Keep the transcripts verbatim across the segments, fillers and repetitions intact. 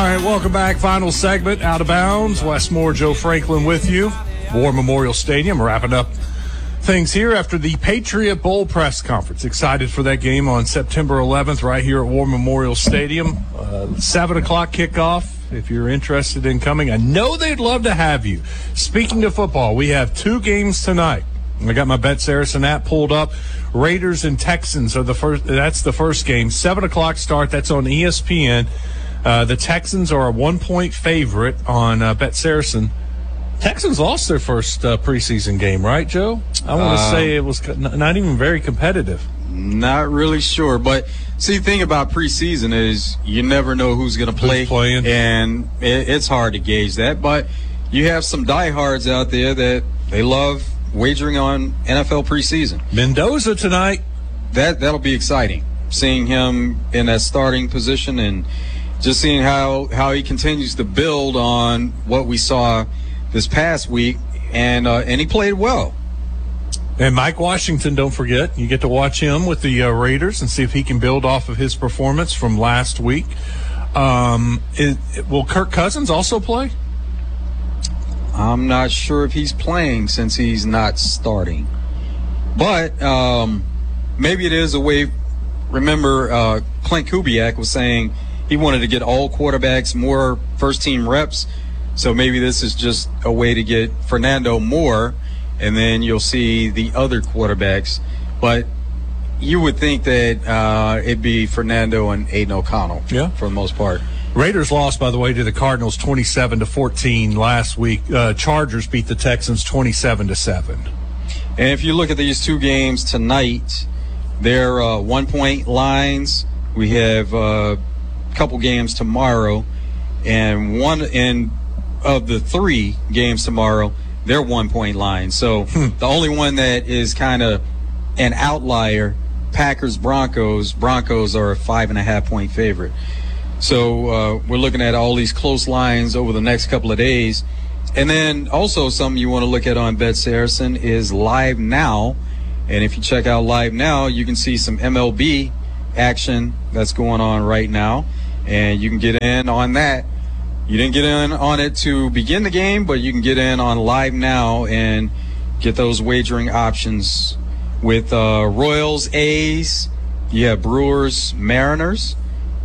All right, welcome back. Final segment, Out of Bounds. Wes Moore, Joe Franklin with you. War Memorial Stadium, wrapping up things here after the Patriot Bowl press conference. Excited for that game on September eleventh right here at War Memorial Stadium. Uh, seven o'clock kickoff. If you're interested in coming, I know they'd love to have you. Speaking of football, we have two games tonight. I got my Bet Saracen app pulled up. Raiders and Texans are the first. That's the first game. Seven o'clock start. That's on E S P N. Uh, the Texans are a one-point favorite on uh, Bet Saracen. Texans lost their first uh, preseason game, right, Joe? I want to um, say it was co- not even very competitive. Not really sure, but see, the thing about preseason is you never know who's going to play, who's playing, and it, it's hard to gauge that. But you have some diehards out there that they love wagering on N F L preseason. Mendoza tonight. That that'll be exciting. Seeing him in that starting position and just seeing how, how he continues to build on what we saw this past week, and uh, and he played well. And Mike Washington, don't forget, you get to watch him with the uh, Raiders and see if he can build off of his performance from last week. Um, it, it, will Kirk Cousins also play? I'm not sure if he's playing since he's not starting. But um, maybe it is a way. Remember, uh, Clint Kubiak was saying he wanted to get all quarterbacks more first-team reps. So maybe this is just a way to get Fernando more, and then you'll see the other quarterbacks. But you would think that uh, it'd be Fernando and Aiden O'Connell yeah. for the most part. Raiders lost, by the way, to the Cardinals twenty-seven to fourteen last week. Uh, Chargers beat the Texans twenty-seven to seven. And if you look at these two games tonight, they're uh, one-point lines. We have uh, a couple games tomorrow, and one in of the three games tomorrow, they're one-point lines. So hmm. the only one that is kind of an outlier, Packers-Broncos. Broncos are a five-and-a-half-point favorite. So uh, we're looking at all these close lines over the next couple of days. And then also something you want to look at on Bet Saracen is Live Now. And if you check out Live Now, you can see some M L B action that's going on right now. And you can get in on that. You didn't get in on it to begin the game, but you can get in on Live Now and get those wagering options with uh, Royals, A's. You have Brewers, Mariners.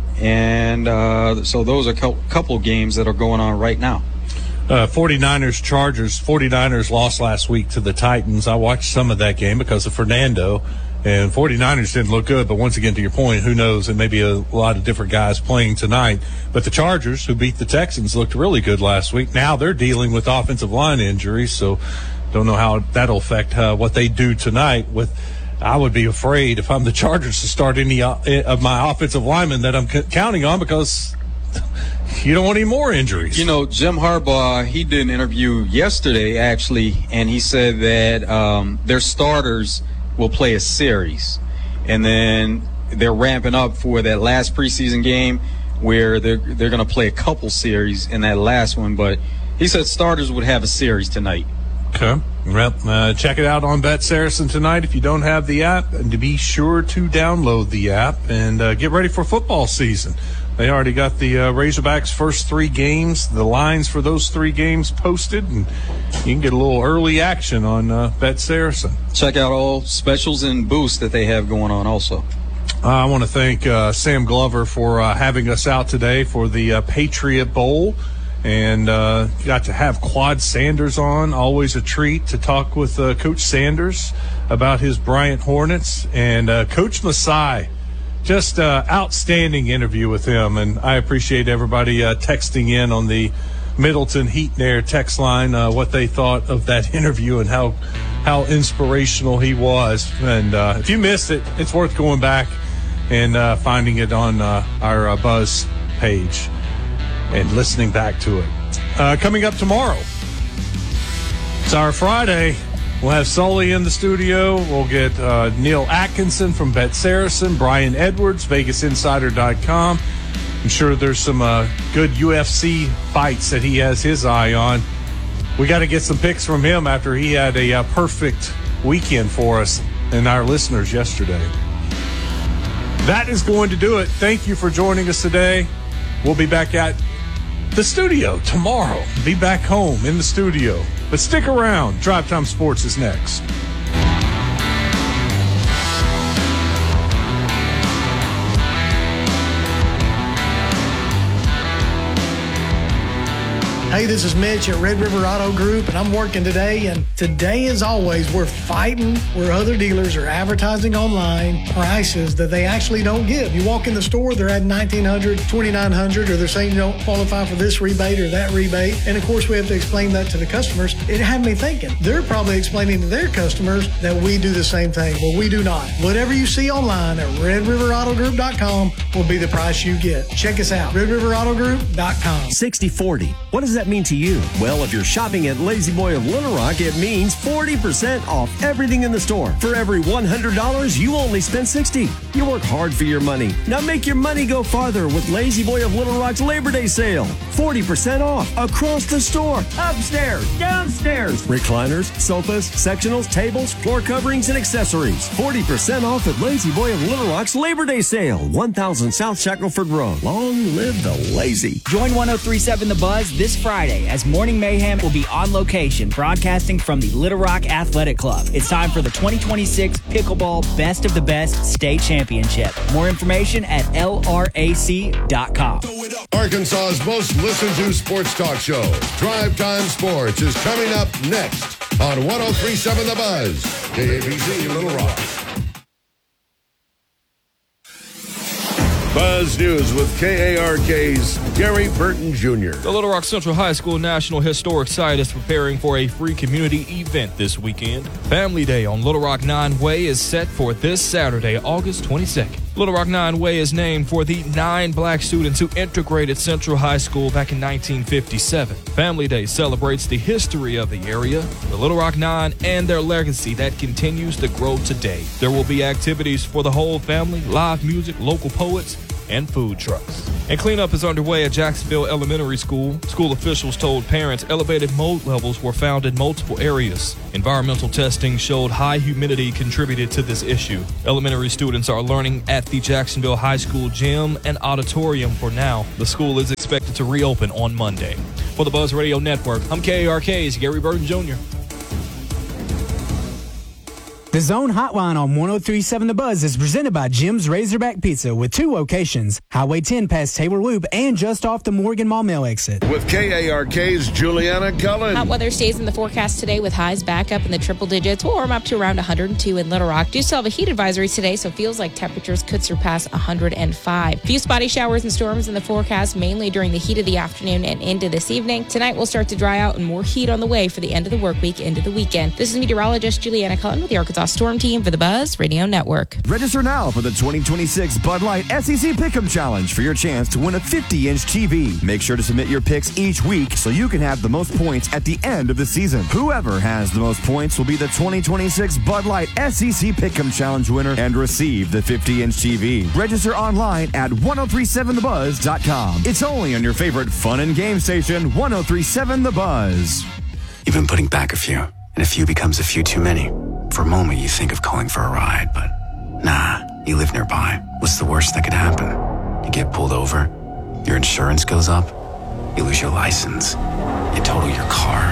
And uh, so those are a co- couple of games that are going on right now. Uh, 49ers, Chargers. 49ers lost last week to the Titans. I watched some of that game because of Fernando. And 49ers didn't look good, but once again, to your point, who knows? It may be a lot of different guys playing tonight. But the Chargers, who beat the Texans, looked really good last week. Now they're dealing with offensive line injuries, so don't know how that'll affect uh, what they do tonight. With, I would be afraid if I'm the Chargers to start any uh, of my offensive linemen that I'm c- counting on because you don't want any more injuries. You know, Jim Harbaugh, he did an interview yesterday, actually, and he said that um, their starters – will play a series, and then they're ramping up for that last preseason game where they're they're going to play a couple series in that last one. But he said starters would have a series tonight. Okay. Well, uh, check it out on Bet Saracen tonight if you don't have the app, and to be sure to download the app and uh, get ready for football season. They already got the uh, Razorbacks' first three games, the lines for those three games posted, and you can get a little early action on uh, Bet Saracen. Check out all specials and boosts that they have going on also. Uh, I want to thank uh, Sam Glover for uh, having us out today for the uh, Patriot Bowl. And uh, got to have Quad Sanders on. Always a treat to talk with uh, Coach Sanders about his Bryant Hornets. And uh, Coach Masai. Just uh, outstanding interview with him, and I appreciate everybody uh, texting in on the Middleton Heat and Air text line uh, what they thought of that interview and how how inspirational he was. And uh, if you missed it, it's worth going back and uh, finding it on uh, our uh, Buzz page and listening back to it. Uh, coming up tomorrow, it's our Friday. We'll have Sully in the studio. We'll get uh, Neil Atkinson from Bet Saracen, Brian Edwards, Vegas Insider dot com. I'm sure there's some uh, good U F C fights that he has his eye on. We got to get some picks from him after he had a uh, perfect weekend for us and our listeners yesterday. That is going to do it. Thank you for joining us today. We'll be back at the studio tomorrow. Be back home in the studio. But stick around. Drive Time Sports is next. Hey, this is Mitch at Red River Auto Group, and I'm working today. And today, as always, we're fighting where other dealers are advertising online prices that they actually don't give. You walk in the store, they're at nineteen hundred dollars, twenty-nine hundred dollars, or they're saying you don't qualify for this rebate or that rebate. And of course, we have to explain that to the customers. It had me thinking. They're probably explaining to their customers that we do the same thing. Well, we do not. Whatever you see online at red river auto group dot com will be the price you get. Check us out, red river auto group dot com. sixty forty. What does that mean to you? Well, if you're shopping at Lazy Boy of Little Rock, it means forty percent off everything in the store. For every one hundred dollars, you only spend sixty dollars. You work hard for your money. Now make your money go farther with Lazy Boy of Little Rock's Labor Day sale. forty percent off across the store, upstairs, downstairs. Recliners, sofas, sectionals, tables, floor coverings, and accessories. forty percent off at Lazy Boy of Little Rock's Labor Day sale. one thousand South Shackelford Road. Long live the lazy. Join one oh three point seven The Buzz this Friday as Morning Mayhem will be on location, broadcasting from the Little Rock Athletic Club. It's time for the twenty twenty-six Pickleball Best of the Best State Championship. More information at L R A C dot com. Arkansas's most listened to sports talk show, Drive Time Sports, is coming up next on one oh three point seven The Buzz, K A B C Little Rock. Buzz News with K A R K's Gary Burton Junior The Little Rock Central High School National Historic Site is preparing for a free community event this weekend. Family Day on Little Rock nine Way is set for this Saturday, August twenty-second. Little Rock nine Way is named for the nine black students who integrated Central High School back in nineteen fifty-seven. Family Day celebrates the history of the area, the Little Rock nine, and their legacy that continues to grow today. There will be activities for the whole family, live music, local poets, and food trucks. And cleanup is underway at Jacksonville Elementary School. School officials told parents elevated mold levels were found in multiple areas. Environmental testing showed high humidity contributed to this issue. Elementary students are learning at the Jacksonville High School gym and auditorium for now. The school is expected to reopen on Monday. For the Buzz Radio Network, I'm K A R K's Gary Burton Junior The Zone Hotline on one oh three point seven The Buzz is presented by Jim's Razorback Pizza with two locations, Highway ten past Taylor Loop and just off the Morgan Mall Mill exit. With K A R K's Juliana Cullen. Hot weather stays in the forecast today with highs back up in the triple digits. We'll warm up to around one hundred two in Little Rock. Do still have a heat advisory today, so feels like temperatures could surpass one hundred five. Few spotty showers and storms in the forecast, mainly during the heat of the afternoon and into this evening. Tonight will start to dry out and more heat on the way for the end of the work week into the weekend. This is meteorologist Juliana Cullen with the Arkansas Storm Team for the Buzz Radio Network. Register now for the twenty twenty-six Bud Light S E C Pick'em Challenge for your chance to win a fifty inch T V. Make sure to submit your picks each week so you can have the most points at the end of the season. Whoever has the most points will be the twenty twenty-six Bud Light S E C Pick'em Challenge winner and receive the fifty inch T V. Register online at one oh three seven the buzz dot com. It's only on your favorite fun and game station, one oh three seven The Buzz. You've been putting back a few, and a few becomes a few too many. For a moment, you think of calling for a ride, but nah, you live nearby. What's the worst that could happen? You get pulled over, your insurance goes up, you lose your license, you total your car,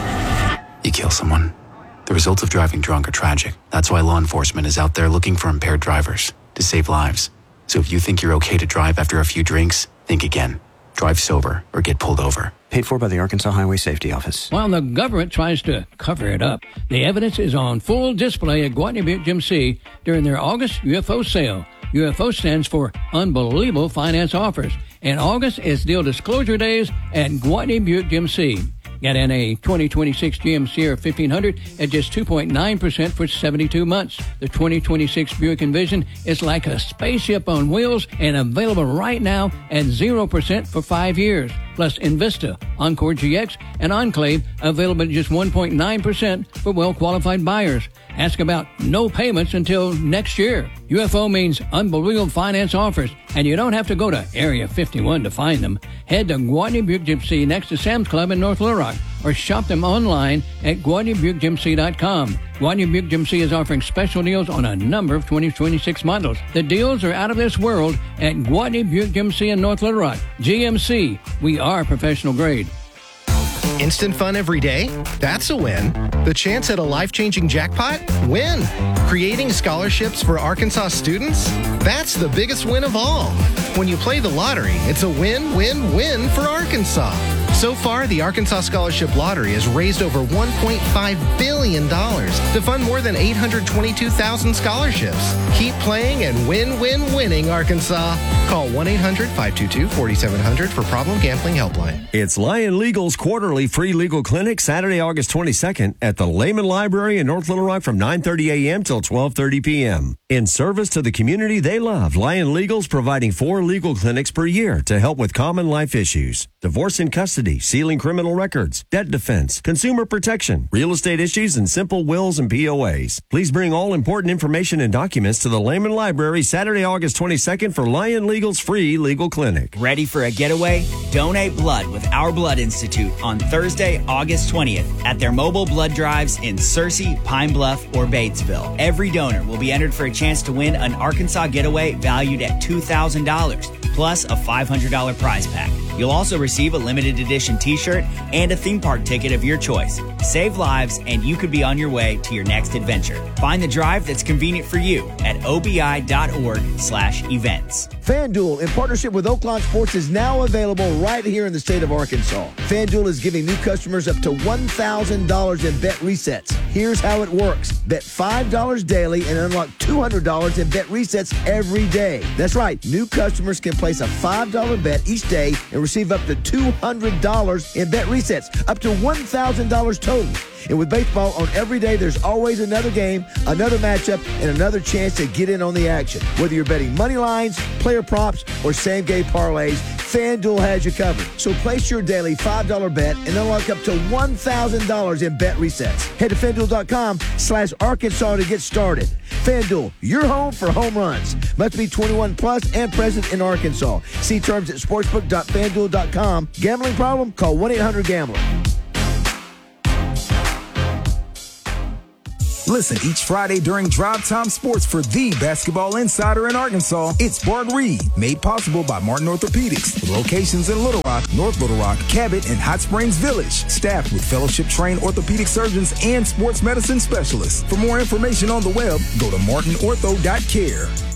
you kill someone. The results of driving drunk are tragic. That's why law enforcement is out there looking for impaired drivers to save lives. So if you think you're okay to drive after a few drinks, think again. Drive sober or get pulled over. Paid for by the Arkansas Highway Safety Office. While the government tries to cover it up, the evidence is on full display at Gwatney Buick G M C during their August U F O sale. U F O stands for Unbelievable Finance Offers, and August is deal disclosure days at Gwatney Buick G M C. Get in a twenty twenty-six G M Sierra fifteen hundred at just two point nine percent for seventy-two months. The twenty twenty-six Buick Envision is like a spaceship on wheels and available right now at zero percent for five years. Plus Invista, Encore G X, and Enclave available at just one point nine percent for well-qualified buyers. Ask about no payments until next year. U F O means Unbelievable Finance Offers, and you don't have to go to Area fifty-one to find them. Head to Gwatney Buick G M C next to Sam's Club in North Little Rock, or shop them online at Gwatney Buick G M C dot com. Gwatney Buick G M C is offering special deals on a number of twenty twenty-six models. The deals are out of this world at Gwatney Buick G M C in North Little Rock. G M C, we are professional grade. Instant fun every day? That's a win. The chance at a life-changing jackpot? Win. Creating scholarships for Arkansas students? That's the biggest win of all. When you play the lottery, it's a win-win-win for Arkansas. So far, the Arkansas Scholarship Lottery has raised over one point five billion dollars to fund more than eight hundred twenty-two thousand scholarships. Keep playing and win-win-winning, Arkansas. Call one eight hundred five two two four seven zero zero for Problem Gambling Helpline. It's Lion Legal's quarterly free legal clinic Saturday, August twenty-second at the Lehman Library in North Little Rock from nine thirty a.m. till twelve thirty p.m. In service to the community they love, Lion Legal's providing four legal clinics per year to help with common life issues: divorce and custody, sealing criminal records, debt defense, consumer protection, real estate issues, and simple wills and P O As. Please bring all important information and documents to the Lehman Library Saturday, August twenty-second for Lion Legal's free legal clinic. Ready for a getaway? Donate blood with Our Blood Institute on Thursday, August twentieth at their mobile blood drives in Searcy, Pine Bluff, or Batesville. Every donor will be entered for a chance to win an Arkansas getaway valued at two thousand dollars, plus a five hundred dollars prize pack. You'll also receive a limited edition t-shirt and a theme park ticket of your choice. Save lives, and you could be on your way to your next adventure. Find the drive that's convenient for you at obi.org slash events. FanDuel, in partnership with Oaklawn Sports, is now available right here in the state of Arkansas. FanDuel is giving new customers up to one thousand dollars in bet resets. Here's how it works. Bet five dollars daily and unlock two hundred dollars in bet resets every day. That's right. New customers can place a five dollars bet each day and receive up to two hundred dollars in bet resets, up to one thousand dollars total. And with baseball on every day, there's always another game, another matchup, and another chance to get in on the action. Whether you're betting money lines, player props, or same-game parlays, FanDuel has you covered. So place your daily five dollars bet and unlock up to one thousand dollars in bet resets. Head to FanDuel.com slash Arkansas to get started. FanDuel, your home for home runs. Must be twenty-one plus and present in Arkansas. See terms at sportsbook dot fan duel dot com. Gambling problem? Call one eight hundred gambler. Listen each Friday during Drive Time Sports for the basketball insider in Arkansas. It's Bart Reed, made possible by Martin Orthopedics, with locations in Little Rock, North Little Rock, Cabot, and Hot Springs Village. Staffed with fellowship-trained orthopedic surgeons and sports medicine specialists. For more information on the web, go to martin ortho dot care.